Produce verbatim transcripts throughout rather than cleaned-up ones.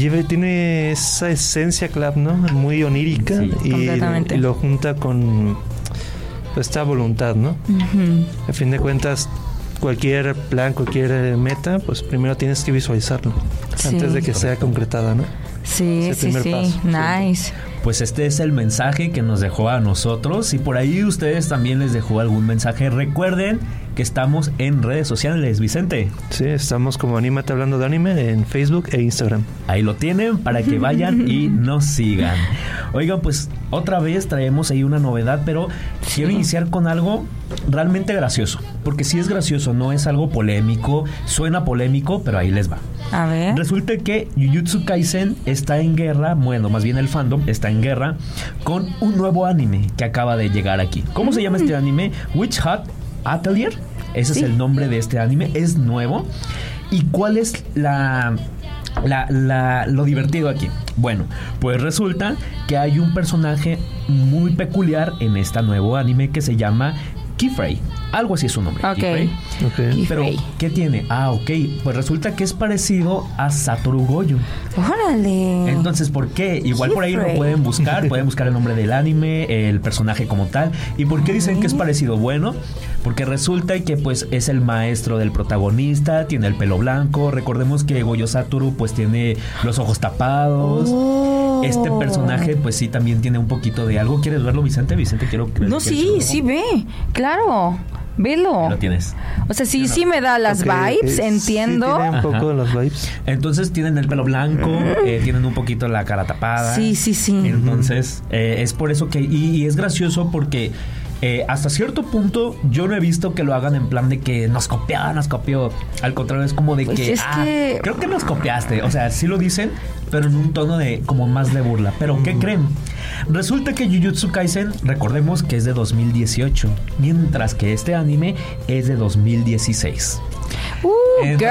lleve, tiene esa esencia club, ¿no? Muy onírica, sí, y, y lo junta con pues, esta voluntad, ¿no? Uh-huh. A fin de cuentas, cualquier plan, cualquier meta, pues primero tienes que visualizarlo sí. antes de que sea concretada, ¿no? Sí, sí, sí, paso. Nice. Pues este es el mensaje que nos dejó a nosotros. Y por ahí ustedes también les dejó algún mensaje. Recuerden que estamos en redes sociales, Vicente. Sí, estamos como Anímate Hablando de Anime en Facebook e Instagram. Ahí lo tienen para que vayan y nos sigan. Oigan, pues otra vez traemos ahí una novedad, pero sí. quiero iniciar con algo realmente gracioso. Porque sí es gracioso, no es algo polémico. Suena polémico, pero ahí les va. A ver. Resulta que Jujutsu Kaisen está en guerra, bueno, más bien el fandom está en guerra con un nuevo anime que acaba de llegar aquí. ¿Cómo se llama este anime? Witch Hat Atelier. Ese sí. es el nombre de este anime, es nuevo. ¿Y cuál es la, la, la lo divertido aquí? Bueno, pues resulta que hay un personaje muy peculiar en este nuevo anime que se llama Kifrey. Algo así es su nombre. Ok. Kifrey. Okay. Pero, ¿qué tiene? Ah, ok. Pues resulta que es parecido a Satoru Gojo. ¡Órale! Entonces, ¿por qué? Igual Kifrey. Por ahí lo pueden buscar. Pueden buscar el nombre del anime, el personaje como tal. ¿Y por qué dicen que es parecido? Bueno, porque resulta que pues es el maestro del protagonista, tiene el pelo blanco. Recordemos que Gojo Satoru pues tiene los ojos tapados. Oh. Este personaje pues sí también tiene un poquito de algo. ¿Quieres verlo, Vicente? Vicente, quiero que No, sí, sí ve. Claro. Velo. Lo tienes. O sea, sí, no. sí me da las okay. vibes, entiendo. Sí, tiene un poco de las vibes. Entonces tienen el pelo blanco, eh, tienen un poquito la cara tapada. Sí, sí, sí. Entonces, eh, es por eso que... Y, y es gracioso porque... Eh, hasta cierto punto yo no he visto que lo hagan en plan de que nos copiaron, nos copió. Al contrario, es como de pues que, es ah, que creo que nos copiaste. O sea, sí lo dicen, pero en un tono de como más de burla. Pero ¿qué creen? Resulta que Jujutsu Kaisen, recordemos que es de dos mil dieciocho, mientras que este anime es de dos mil dieciséis. Uh, Entonces,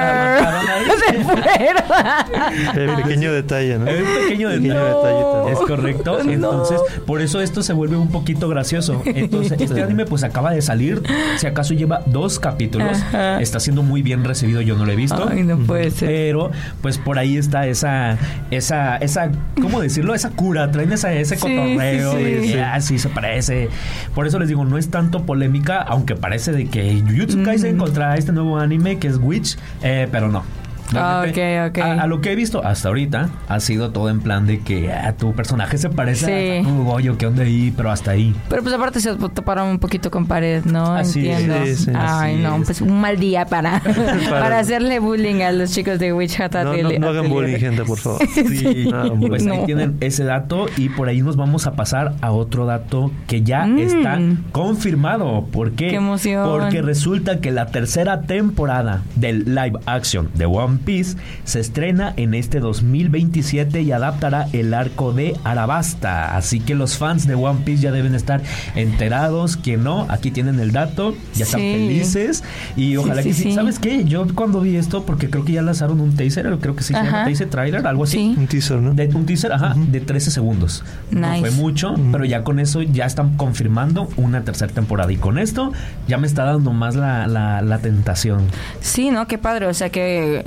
el pequeño detalle, ¿no? El pequeño detalle. No. detalle es correcto. Entonces, no. por eso esto se vuelve un poquito gracioso. Entonces, este anime pues acaba de salir. Si acaso lleva dos capítulos. Ajá. Está siendo muy bien recibido. Yo no lo he visto. Ay, no puede ser. Pero, pues por ahí está esa, esa, esa, ¿cómo decirlo? Esa cura. Traen esa, ese sí, cotorreo. Sí, sí. De, ah, sí, se parece. Por eso les digo, no es tanto polémica, aunque parece de que Jujutsu Kaisen mm. contra este nuevo anime que es Witch, eh, pero no. Ah, okay, okay. A, a lo que he visto hasta ahorita ha sido todo en plan de que ah, tu personaje se parece sí. a Satoru Gojo, ¿qué onda ahí? Pero hasta ahí. Pero pues aparte se toparon un poquito con pared, ¿no? Así Entiendo. Es, sí, Ay, así no, es. pues un mal día para, para, para hacerle bullying a los chicos de Witch Hat Atelier. No, no, no hagan bullying, gente, por favor. Sí, no, pues no. Ahí tienen ese dato y por ahí nos vamos a pasar a otro dato que ya mm. está confirmado. ¿Por qué? ¡Qué emoción! Porque resulta que la tercera temporada del live action de One Piece se estrena en este dos mil veintisiete y adaptará el arco de Arabasta. Así que los fans de One Piece ya deben estar enterados. Que no, aquí tienen el dato, ya están sí. felices y ojalá sí, que sí, sí. ¿Sabes qué? Yo cuando vi esto, porque creo que ya lanzaron un teaser, creo que sí se llama teaser trailer, algo así. Sí. Un teaser, ¿no? De, un teaser, ajá, uh-huh. de trece segundos. Nice. No fue mucho, uh-huh. pero ya con eso ya están confirmando una tercera temporada y con esto ya me está dando más la, la, la tentación. Sí, ¿no? Qué padre, o sea que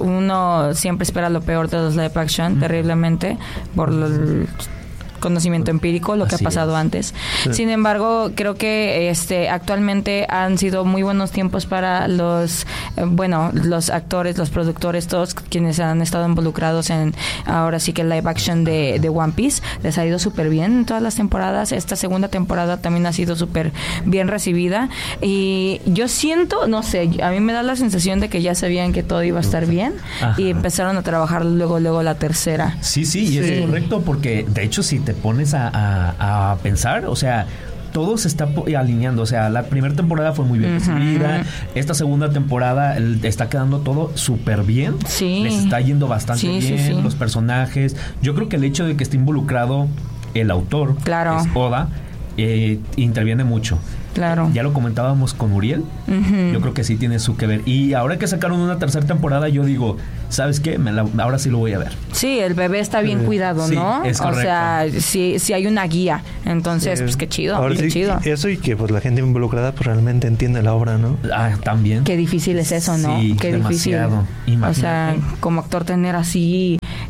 uno siempre espera lo peor de los live action, mm. terriblemente, por el conocimiento empírico, lo que Así ha pasado es. antes. Sí. Sin embargo, creo que este actualmente han sido muy buenos tiempos para los, eh, bueno, los actores, los productores, todos quienes han estado involucrados en, ahora sí que el live action de, de One Piece. Les ha ido súper bien en todas las temporadas. Esta segunda temporada también ha sido súper bien recibida. Y yo siento, no sé, a mí me da la sensación de que ya sabían que todo iba a estar bien. Ajá. Y empezaron a trabajar luego, luego la tercera. Sí, sí, y sí. es correcto porque, de hecho, si te pones a, a, a pensar, o sea, todo se está alineando. O sea, la primera temporada fue muy bien recibida. Uh-huh. Esta segunda temporada está quedando todo súper bien. Sí. Les está yendo bastante sí, bien. Sí, sí. Los personajes. Yo creo que el hecho de que esté involucrado el autor, claro. que es Oda, eh, interviene mucho. Claro. Ya lo comentábamos con Uriel. Uh-huh. Yo creo que sí tiene su que ver. Y ahora que sacaron una tercera temporada, yo digo, ¿sabes qué? Me la, ahora sí lo voy a ver. Sí, el bebé está bien uh-huh. cuidado, sí, ¿no? Es correcto. O sea, sí, sí hay una guía. Entonces, sí. pues qué chido. Ahora qué sí, chido. Eso y que pues la gente involucrada pues realmente entiende la obra, ¿no? Ah, también. Qué difícil es eso, ¿no? Sí, qué demasiado. difícil. Imagínate. O sea, como actor tener así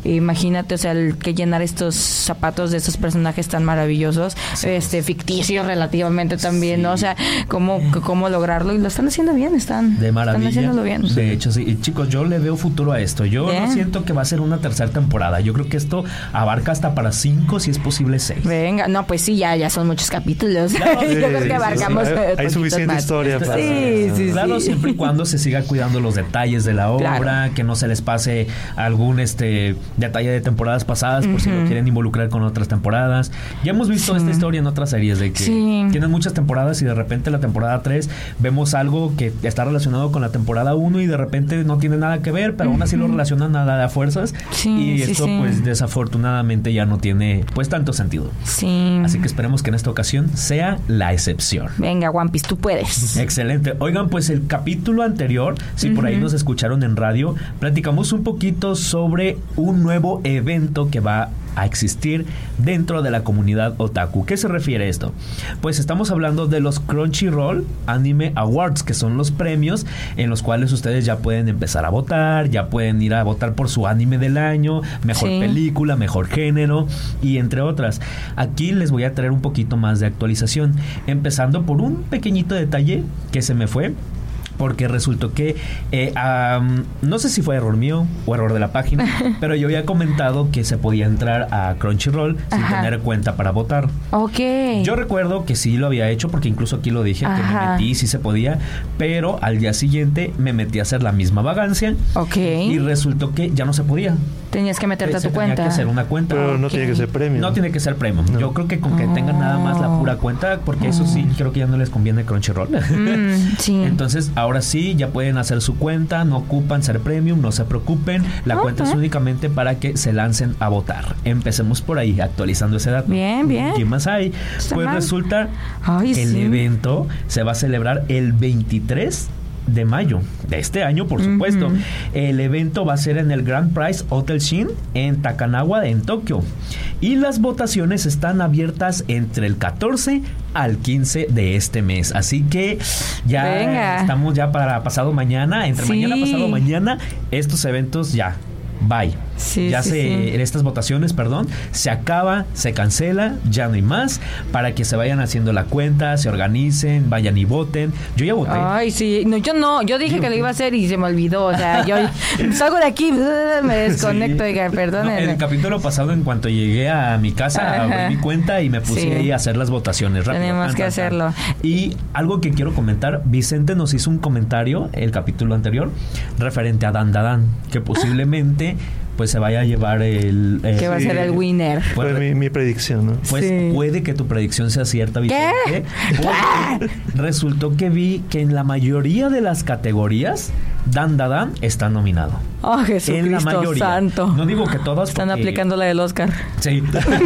imagínate, o sea, el que llenar estos zapatos de estos personajes tan maravillosos, sí. este ficticios relativamente también, sí. ¿no? O sea, cómo, cómo lograrlo, y lo están haciendo bien, están, de maravilla. están haciéndolo bien. De hecho, sí. Y chicos, yo le veo futuro a esto. Yo yeah. no siento que va a ser una tercera temporada. Yo creo que esto abarca hasta para cinco, si es posible seis. Venga, no, pues sí, ya, ya son muchos capítulos. Claro, sí, yo creo que abarcamos. Sí, sí. Hay suficiente más. historia para. Sí, sí, claro, sí. siempre y cuando se siga cuidando los detalles de la obra, claro. que no se les pase algún este detalle de temporadas pasadas, por uh-huh. si lo quieren involucrar con otras temporadas. Ya hemos visto sí. esta historia en otras series de que sí. tienen muchas temporadas y de repente la temporada tres vemos algo que está relacionado con la temporada uno y de repente no tiene nada que ver, pero uh-huh. aún así lo relacionan nada a fuerzas sí, y sí, esto sí. pues desafortunadamente ya no tiene pues tanto sentido. Sí. Así que esperemos que en esta ocasión sea la excepción. Venga, One Piece, tú puedes. Excelente. Oigan, pues el capítulo anterior, si uh-huh. por ahí nos escucharon en radio, platicamos un poquito sobre un nuevo evento que va a existir dentro de la comunidad otaku. ¿Qué se refiere a esto? Pues estamos hablando de los Crunchyroll Anime Awards, que son los premios en los cuales ustedes ya pueden empezar a votar, ya pueden ir a votar por su anime del año, mejor sí. película, mejor género y entre otras. Aquí les voy a traer un poquito más de actualización, empezando por un pequeñito detalle que se me fue. Porque resultó que eh, um, no sé si fue error mío o error de la página, pero yo había comentado que se podía entrar a Crunchyroll sin Ajá. tener cuenta para votar. Ok. Yo recuerdo que sí lo había hecho, porque incluso aquí lo dije, Ajá. que me metí, sí se podía, pero al día siguiente me metí a hacer la misma vagancia. Ok. Y resultó que ya no se podía. Tenías que meterte a tu cuenta. Tenía que hacer una cuenta. Pero no okay. tiene que ser premium. No tiene que ser premium. No. Yo creo que con que oh. tengan nada más la pura cuenta, porque oh. eso sí, creo que ya no les conviene Crunchyroll. Mm, sí. Entonces, ahora sí, ya pueden hacer su cuenta, no ocupan ser premium, no se preocupen. La okay. cuenta es únicamente para que se lancen a votar. Empecemos por ahí, actualizando ese dato. Bien, bien. ¿Qué más hay? Pues mal. resulta Ay, que el sí. evento se va a celebrar el veintitrés de mayo de este año, por supuesto. Uh-huh. El evento va a ser en el Grand Prize Hotel Shin en Takanawa, en Tokio. Y las votaciones están abiertas entre el catorce al quince de este mes. Así que ya Venga. estamos ya para pasado mañana, entre sí. mañana pasado mañana, estos eventos ya. Bye. Sí, ya sí, se, sí. en estas votaciones, perdón, se acaba, se cancela, ya no hay más, para que se vayan haciendo la cuenta, se organicen, vayan y voten. Yo ya voté. Ay, sí, no, yo no, yo dije yo, que lo iba a hacer y se me olvidó, o sea, yo salgo de aquí, me desconecto, sí. oiga, perdónenme. No, en el capítulo pasado, en cuanto llegué a mi casa, abrí mi cuenta y me puse sí. ahí a hacer las votaciones rápido. Tenemos tan, que tan, hacerlo. Tan. Y algo que quiero comentar, Vicente nos hizo un comentario, el capítulo anterior, referente a Dan Dan, que posiblemente pues se vaya a llevar el... Eh, que va sí. a ser el winner. Fue mi, mi predicción, ¿no? Pues sí. puede que tu predicción sea cierta, Vicente. ¿Qué? Porque resultó que vi que en la mayoría de las categorías Dan Dan está nominado. Oh, Jesucristo en la mayoría. santo. No digo que todas Están porque... aplicando la del Oscar. Sí.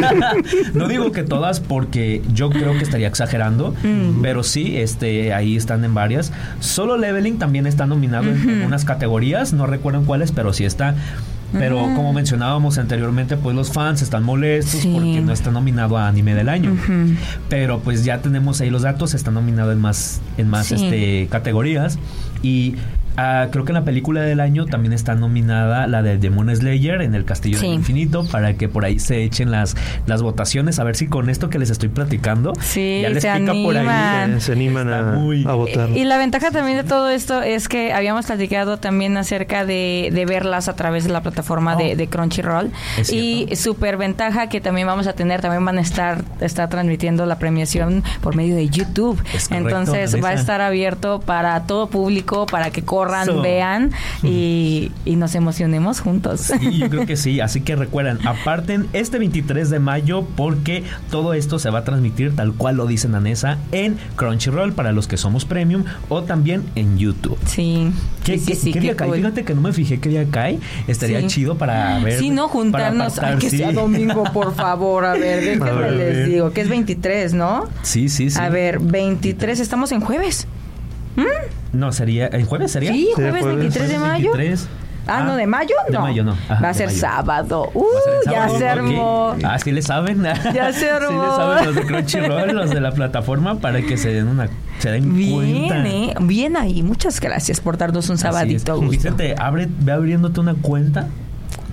No digo que todas porque yo creo que estaría exagerando, mm. pero sí, este, ahí están en varias. Solo Leveling también está nominado mm-hmm. en unas categorías, no recuerdo en cuáles, pero sí está. Pero uh-huh. como mencionábamos anteriormente, pues los fans están molestos sí. porque no está nominado a anime del año. Uh-huh. Pero pues ya tenemos ahí los datos, está nominado en más en más sí. este categorías. Y uh, creo que en la película del año también está nominada la de Demon Slayer en el Castillo sí. del Infinito, para que por ahí se echen las las votaciones, a ver si con esto que les estoy platicando sí, ya les se pica animan. por ahí. Se, se animan a, muy... a votar. Y, y la ventaja también de todo esto es que habíamos platicado también acerca de, de verlas a través de la plataforma oh. de, de Crunchyroll. Y súper ventaja que también vamos a tener, también van a estar, estar transmitiendo la premiación por medio de YouTube. Es correcto, entonces Vanessa. va a estar abierto para todo público, para que corran, so. vean y, y nos emocionemos juntos. Sí, yo creo que sí. Así que recuerden, aparten este veintitrés de mayo porque todo esto se va a transmitir tal cual lo dice Nanesa en Crunchyroll para los que somos premium o también en YouTube. Sí. ¿Qué, sí, qué, sí, qué qué día cool. cae? Fíjate que no me fijé qué día cae. Estaría sí. chido para ver. Sí, no juntarnos. Apartar, Ay, que sí. sea domingo, por favor. A ver, déjenme a ver, les ver. digo que es veintitrés, ¿no? Sí, sí, sí. A ver, veintitrés, estamos en jueves. ¿Mm? No, sería. ¿En jueves sería? Sí, jueves, jueves veintitrés de mayo. veintitrés. Ah, ah, no, de mayo no. De mayo no. Ajá, va a ser sábado. Uh, ser ya sábado. se armó. Okay. Ah, sí le saben. Ya se armó. Sí le saben los de Crunchyroll, los de la plataforma, para que se den una se den bien, cuenta. Eh. Bien ahí. Muchas gracias por darnos un sabadito. Vicente, abre, ve abriéndote una cuenta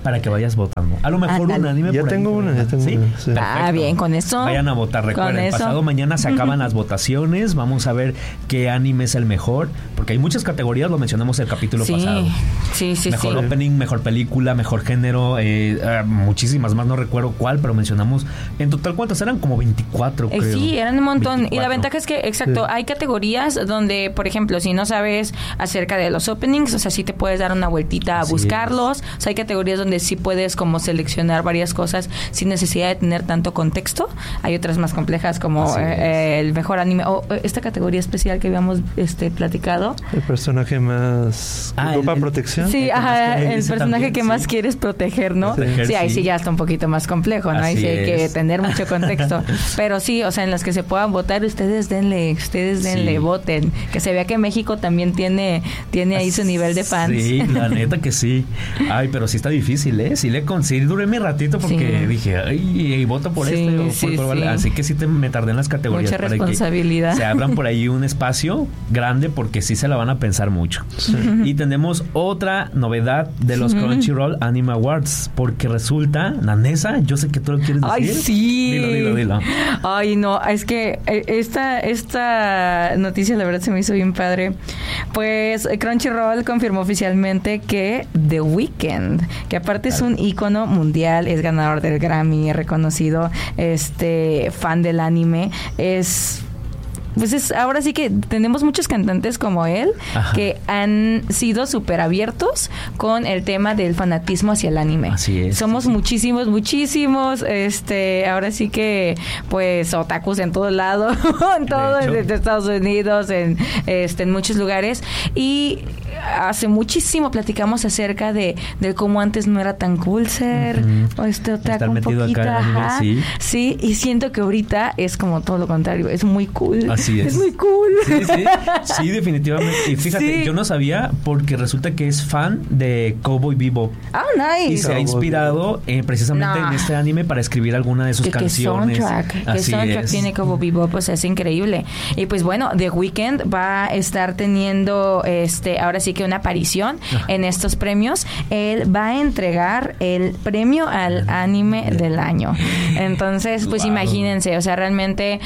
para que vayas votando. A lo mejor Ándale. un anime Ya por ahí, tengo una, ya tengo ¿sí? una, sí. Ah, bien, con eso. Vayan a votar, recuerden, eso. pasado mañana se acaban las votaciones, vamos a ver qué anime es el mejor, porque hay muchas categorías, lo mencionamos el capítulo Sí, pasado. sí, sí, Mejor sí. opening, mejor película, mejor género, eh, eh, muchísimas más, no recuerdo cuál, pero mencionamos, en total, ¿cuántas eran? Como veinticuatro, Eh, creo. sí, eran un montón. veinticuatro. Y la ventaja es que, exacto, Sí. hay categorías donde, por ejemplo, si no sabes acerca de los openings, o sea, sí te puedes dar una vueltita a Así buscarlos. O sea, hay categorías donde sí puedes como seleccionar varias cosas sin necesidad de tener tanto contexto. Hay otras más complejas como Así eh, el mejor anime o eh, esta categoría especial que habíamos este platicado. El personaje más que Ah, ocupa el- el- protección. Sí, que ajá, más quieres, el ese personaje también, que sí. más quieres proteger, ¿no? Proteger, Sí, ahí sí. sí ya está un poquito más complejo, ¿no? Ahí Así sí hay que es. tener mucho contexto. Pero sí, o sea, en las que se puedan votar, ustedes denle, ustedes denle, Sí. voten. Que se vea que México también tiene, tiene ahí su nivel de fans. Sí, la neta que sí. Ay, pero sí está difícil, ¿eh? Sí le conseguí, duré mi ratito porque Sí. dije, ay, y voto por Sí, este o por sí, cuál. sí. Así que sí te, me tardé en las categorías. Mucha para que responsabilidad. se abran por ahí un espacio grande porque sí se la van a pensar mucho. Y tenemos otra novedad de los Crunchyroll Anime Awards, porque resulta, Nanesa, yo sé que tú lo quieres decir. Ay, sí. Dilo, dilo, dilo. Ay, no, es que eh, esta, esta noticia la verdad se me hizo bien padre. Pues eh, Crunchyroll confirmó oficialmente que The Weeknd, que aparte es un ícono mundial, es ganador del Grammy, es reconocido este fan del anime, es... Pues es, ahora sí que tenemos muchos cantantes como él Ajá. que han sido súper abiertos con el tema del fanatismo hacia el anime. Así es. Somos Sí, sí. muchísimos, muchísimos, este, ahora sí que, pues, otakus en todo lado, en todo, hecho. en Estados Unidos, en, este, en muchos lugares. Y hace muchísimo platicamos acerca de, de cómo antes no era tan cool ser, Ujú. o este otaku Estar un metido acá poquito, en el anime, ajá. sí. Sí, y siento que ahorita es como todo lo contrario, es muy cool. Así es. Es muy cool. Sí, sí, sí, definitivamente. Y fíjate, Sí. yo no sabía porque resulta que es fan de Cowboy Bebop. Ah, Y nice. se ha inspirado eh, precisamente No. en este anime para escribir alguna de sus Que, que canciones. soundtrack, que Así soundtrack es. tiene como Bebop, pues es increíble. Y pues bueno, The Weeknd va a estar teniendo este ahora sí que una aparición Ajá. en estos premios. Él va a entregar el premio al anime del año. Entonces, pues Wow. imagínense, o sea, realmente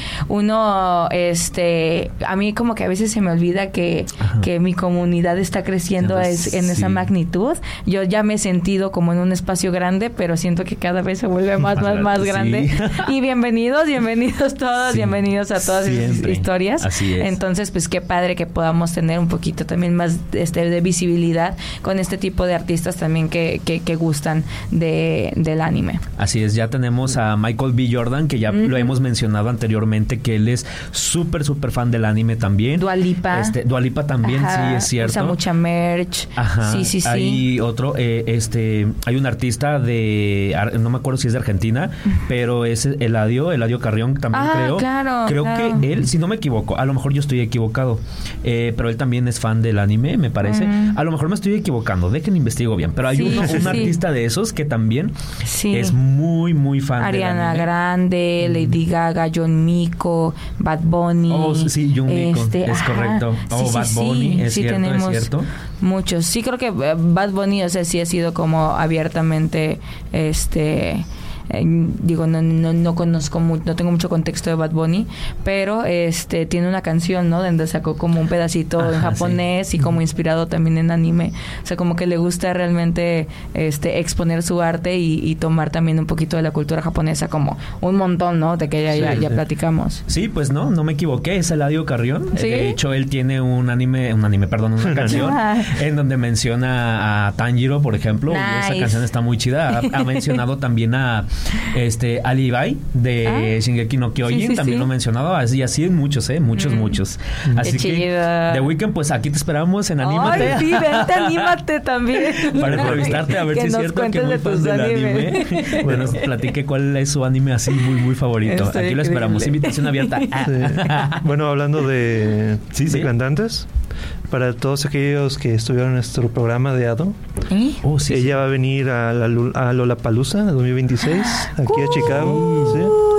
uno este a mí como que a veces se me olvida que, Ajá. que mi comunidad está creciendo Ya es- ves, en esa sí. magnitud. Yo ya me he sentido como en un espacio grande, pero siento que cada vez se vuelve más, Más más, más grande, grande. sí. Y bienvenidos, bienvenidos todos, Sí, bienvenidos a todas esas siempre. historias. Así es. Entonces, pues qué padre que podamos tener un poquito también más este, de visibilidad con este tipo de artistas también que, que, que gustan de, del anime. Así es, ya tenemos a Michael B. Jordan, que ya Ujú. lo hemos mencionado anteriormente, que él es súper, súper fan del anime también. Dua Lipa. Este, Dua Lipa también, Ajá, sí, es cierto. Usa mucha merch. Ajá. Sí, sí, sí. Hay otro, eh, este, hay un artista de, ar- no me acuerdo si es de Argentina, pero es Eladio, Eladio Carrión también Ah, creo. claro, Creo claro. que él, si no me equivoco, a lo mejor yo estoy equivocado, eh, pero él también es fan del anime, me parece. Mm. A lo mejor me estoy equivocando, dejen investigo bien, pero hay Sí, uno, sí, un sí. artista de esos que también Sí. es muy, muy fan Ariana del anime. Grande, Lady Gaga, John Miko, Bad Bunny. Oh, sí, John Miko, es ajá. correcto. Oh, Sí, Bad sí, Bunny, sí, es sí, cierto, es tenemos cierto. muchos. Sí, creo que eh, Bad Bunny, o sea, sí ha sido como abiertamente, este... eh, digo, no, no, no conozco, mu- no tengo mucho contexto de Bad Bunny, pero este tiene una canción, ¿no? Donde sacó como un pedacito Ajá, en japonés sí. y como inspirado también en anime. O sea, como que le gusta realmente este exponer su arte y, y tomar también un poquito de la cultura japonesa, como un montón, ¿no? De que ya, ya, Sí, ya sí. platicamos. Sí, pues no, no me equivoqué, es Eladio Carrión. ¿Sí? De hecho, él tiene un anime, un anime, perdón, una canción Ah. en donde menciona a Tanjiro, por ejemplo, y esa Nice. canción está muy chida. Ha, ha mencionado también a este Alibai de Ah. Shingeki no Kyojin, Sí, sí, también sí. lo mencionado, así así muchos, eh, muchos, Mm. muchos. Así Qué que chido. The Weeknd, pues aquí te esperamos en Anímate. Ay, sí, vente, anímate también. Para entrevistarte a ver Que si es nos cierto que cuentes muy de fan tus del animes. anime. Bueno, nos platique cuál es su anime así muy, muy favorito. Está Aquí lo esperamos. increíble. Invitación abierta. Sí. Bueno, hablando de, Sí, de sí. cantantes, para todos aquellos que estuvieron en nuestro programa de Ado, ¿Eh? Oh, sí. ella va a venir a, la, Lu- a Lollapalooza dos mil veintiséis, aquí a Chicago. ¿sí?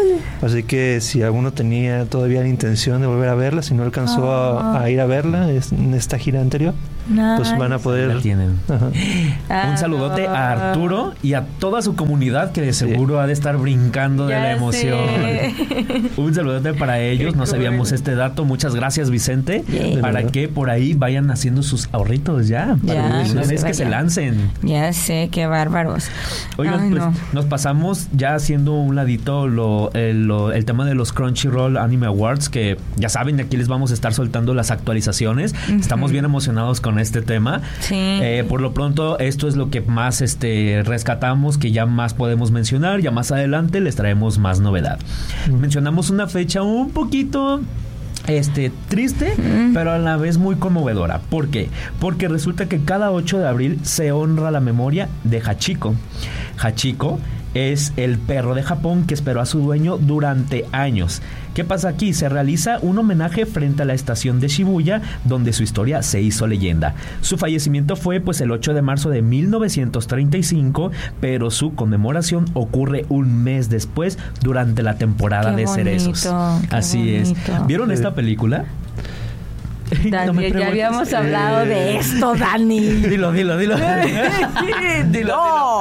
Así que si alguno tenía todavía la intención de volver a verla, si no alcanzó oh. a, a ir a verla es, en esta gira anterior, nice. Pues van a poder... La tienen. Ah, un saludote no. a Arturo y a toda su comunidad que de seguro sí. ha de estar brincando ya de la emoción. Sé. Un saludote para ellos. Qué no cool. Sabíamos este dato. Muchas gracias, Vicente. Yeah. Para que por ahí vayan haciendo sus ahorritos ya. ya para una vez que se lancen. Ya sé, qué bárbaros. Oigan, Ay, pues no. nos pasamos ya haciendo un ladito lo, el, lo, el tema de los Crunchyroll Anime Awards, que ya saben, aquí les vamos a estar soltando las actualizaciones. Uh-huh. Estamos bien emocionados con este tema. Sí. Eh, por lo pronto, esto es lo que más este rescatamos, que ya más podemos mencionar. Ya más adelante les traemos más novedad. Uh-huh. Mencionamos una fecha un poquito... Este, triste, mm. pero a la vez muy conmovedora. ¿Por qué? Porque resulta que cada ocho de abril se honra la memoria de Hachiko. Hachiko es el perro de Japón que esperó a su dueño durante años. ¿Qué pasa aquí? Se realiza un homenaje frente a la estación de Shibuya, donde su historia se hizo leyenda. Su fallecimiento fue pues el ocho de marzo de mil novecientos treinta y cinco, pero su conmemoración ocurre un mes después, durante la temporada qué de bonito, cerezos. Así bonito. Es. ¿Vieron sí. esta película? Dani, no ya habíamos hablado eh... de esto, Dani. Dilo, dilo, dilo. dilo, dilo.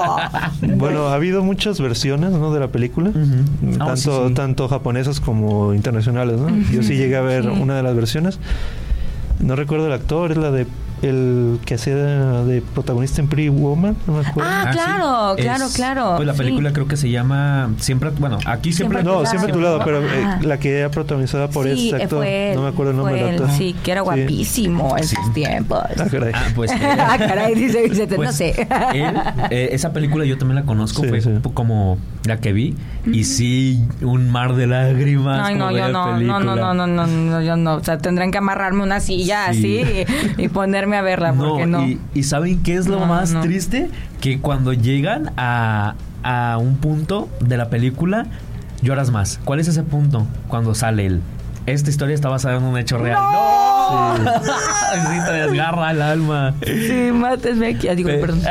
Bueno, ha habido muchas versiones, ¿no?, de la película. Uh-huh. Tanto, oh, sí, sí. tanto japonesas como internacionales, ¿no? Uh-huh. Yo sí llegué a ver sí. una de las versiones. No recuerdo el actor, es la de el que hacía de, de protagonista en Pretty Woman, no me acuerdo. Ah, claro, ah, sí. claro, es, claro. Pues la película sí. creo que se llama Siempre, bueno, aquí siempre, siempre no, siempre a tu lado, pero eh, la que era protagonizada por sí, este actor, él, no me acuerdo el nombre del actor. Sí, que era guapísimo sí. en sus sí. tiempos. Ah, caray. Ah, pues, ah, caray, dice Vicente, pues, no sé. Él, eh, esa película yo también la conozco, sí, fue sí. como la que vi, uh-huh. y sí, un mar de lágrimas. Ay, no, yo no, no, no, no, no, no, no, yo no, o sea, tendrán que amarrarme una silla sí. así y, y ponerme a verla, no, porque no. Y, y ¿saben qué es lo no, más no. triste? Que cuando llegan a, a un punto de la película, lloras más. ¿Cuál es ese punto? Cuando sale el... Esta historia está basada en un hecho real. ¡No! ¡No! Sí. Sí, te desgarra el alma. Sí, mátenme aquí. Ah, digo, Pe- perdón.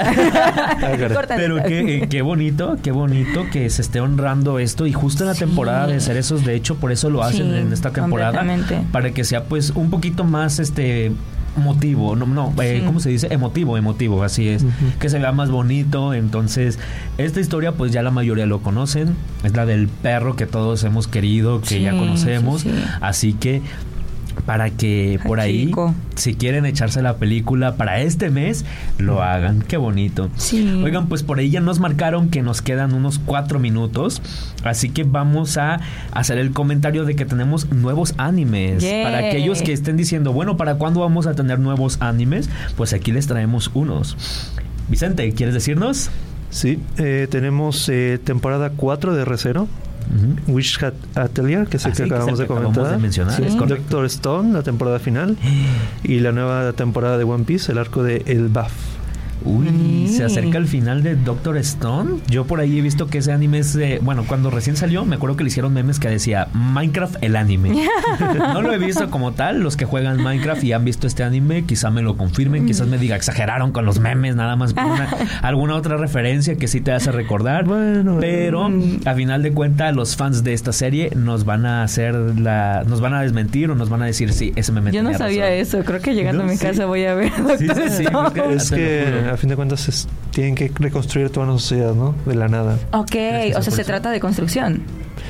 Pero qué, qué bonito, qué bonito que se esté honrando esto. Y justo en la sí. temporada de cerezos, de hecho, por eso lo hacen sí, en esta temporada. Para que sea, pues, un poquito más, este... motivo, no, no eh, sí. ¿cómo se dice? Emotivo, emotivo, así es. Uh-huh. Que se vea más bonito. Entonces, esta historia, pues ya la mayoría lo conocen. Es la del perro que todos hemos querido, que sí, ya conocemos. Sí, sí. Así que, para que por ahí, Chico. si quieren echarse la película para este mes, lo hagan. Qué bonito. Sí. Oigan, pues por ahí ya nos marcaron que nos quedan unos cuatro minutos. Así que vamos a hacer el comentario de que tenemos nuevos animes. Yeah. Para aquellos que estén diciendo, bueno, ¿para cuándo vamos a tener nuevos animes? Pues aquí les traemos unos. Vicente, ¿quieres decirnos? Sí, eh, tenemos eh, temporada cuatro de Re:Zero. Uh-huh. Witch Hat Atelier, que es el ah, que sí, acabamos que de comentar. Acabamos de mencionar. Sí. Doctor Stone, la temporada final. Y la nueva temporada de One Piece, el arco de El Baf. Uy, mm. se acerca el final de Doctor Stone. Yo por ahí he visto que ese anime es de, bueno, cuando recién salió, me acuerdo que le hicieron memes que decía Minecraft el anime. No lo he visto como tal. Los que juegan Minecraft y han visto este anime, quizá me lo confirmen, mm. quizás me diga, exageraron con los memes, nada más una, alguna otra referencia que sí te hace recordar. Bueno, pero mm. a final de cuentas, los fans de esta serie nos van a hacer la, nos van a desmentir o nos van a decir, sí, ese meme. Yo no sabía razón. Eso. Creo que llegando no, a mi sí. casa voy a ver Doctor sí, sí, Stone. Sí, es que a fin de cuentas es, tienen que reconstruir toda una sociedad, ¿no? De la nada. Ok, o sea, se trata de construcción.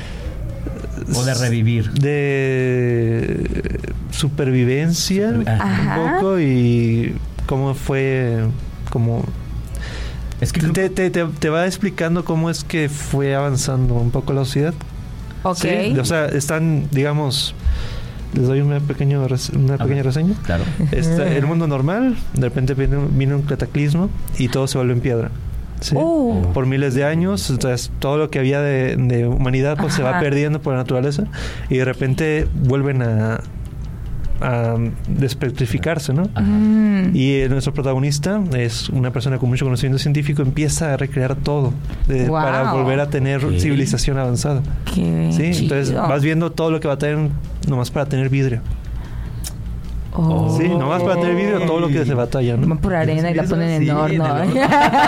O de revivir. De supervivencia, Supervi- un poco, y cómo fue, como... Es que te, te, te, te va explicando cómo es que fue avanzando un poco la sociedad. Ok. ¿Sí? O sea, están, digamos... Les doy una pequeña, una pequeña reseña. Claro. Está el mundo normal, de repente viene, viene un cataclismo y todo se vuelve en piedra. ¿Sí? Uh. Por miles de años, entonces todo lo que había de, de humanidad pues Ajá. se va perdiendo por la naturaleza y de repente vuelven a, a despetrificarse, ¿no? Ajá. Y nuestro protagonista es una persona con mucho conocimiento científico, empieza a recrear todo de, wow. para volver a tener ¿Qué? civilización avanzada. Qué ¿Sí? chido. Entonces vas viendo todo lo que va a tener nomás para tener vidrio. Oh. Sí, nomás para tener vidrio todo lo que se batalla, ¿no? Van por arena y la ponen en el horno.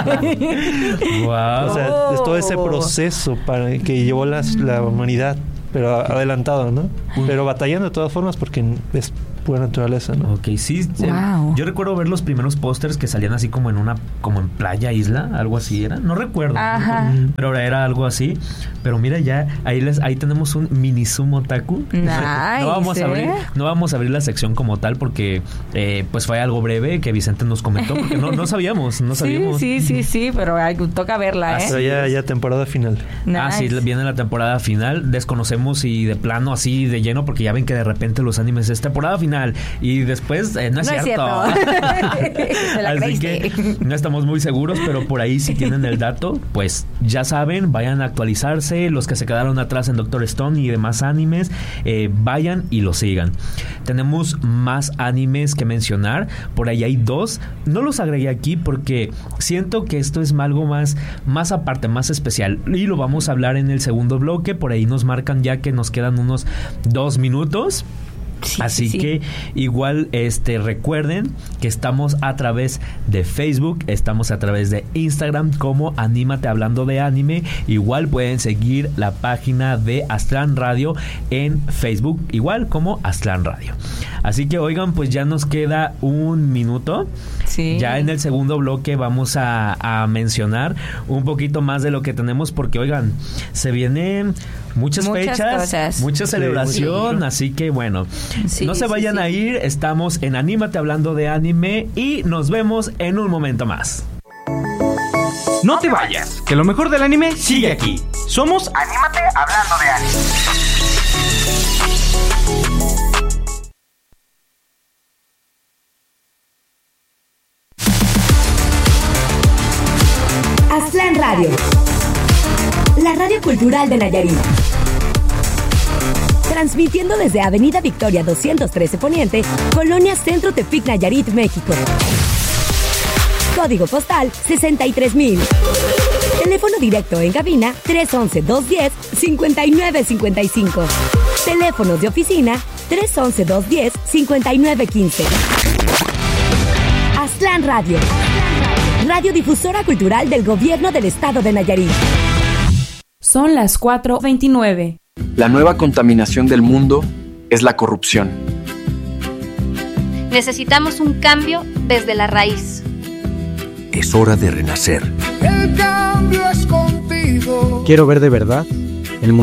Wow. O sea, es todo ese proceso para que llevó las, la humanidad pero adelantado, ¿no? Uh. Pero batallando de todas formas porque es pura naturaleza, ¿no? Ok, sí. Wow. Yo recuerdo ver los primeros pósters que salían así como en una, como en playa, isla, algo así era. No recuerdo. Ajá. Pero ahora era algo así. Pero mira ya, ahí les, ahí tenemos un mini Zoom otaku. Nice, no vamos a abrir, ¿eh? no vamos a abrir la sección como tal porque eh, pues fue algo breve que Vicente nos comentó porque no, no sabíamos, no sabíamos. Sí, sí, sí, sí, pero hay, toca verla, ¿eh? Pero ya, ya temporada final. Nice. Ah, sí, viene la temporada final. Desconocemos si de plano así de lleno, porque ya ven que de repente los animes es temporada final y después eh, no es no cierto. Es cierto. Se la Así creíste. que no estamos muy seguros, pero por ahí si tienen el dato, pues ya saben, vayan a actualizarse. Los que se quedaron atrás en Doctor Stone y demás animes, eh, vayan y lo sigan. Tenemos más animes que mencionar. Por ahí hay dos. No los agregué aquí porque siento que esto es algo más, más aparte, más especial. Y lo vamos a hablar en el segundo bloque. Por ahí nos marcan ya que nos quedan unos dos minutos. Sí, Así sí. que igual este recuerden que estamos a través de Facebook, estamos a través de Instagram como Anímate Hablando de Anime. Igual pueden seguir la página de Aztlán Radio en Facebook, igual como Aztlán Radio. Así que oigan, pues ya nos queda un minuto. Sí. Ya en el segundo bloque vamos a, a mencionar un poquito más de lo que tenemos porque oigan, se vienen muchas, Muchas fechas, cosas. mucha celebración, sí. Así que bueno, Sí, no se sí, vayan sí. a ir, estamos en Anímate Hablando de Anime y nos vemos en un momento más. No te vayas, que lo mejor del anime sigue aquí. Somos Anímate Hablando de Anime. Aztlán Radio, la radio cultural de Nayarit. Transmitiendo desde Avenida Victoria doscientos trece Poniente, Colonia Centro Tepic, Nayarit, México. Código postal sesenta y tres mil. Teléfono directo en cabina tres once, dos diez, cincuenta y nueve cincuenta y cinco. Teléfonos de oficina tres once, dos diez, cincuenta y nueve quince. Aztlán Radio. Radiodifusora cultural del Gobierno del Estado de Nayarit. Son las cuatro veintinueve. La nueva contaminación del mundo es la corrupción. Necesitamos un cambio desde la raíz. Es hora de renacer. El cambio es contigo. Quiero ver de verdad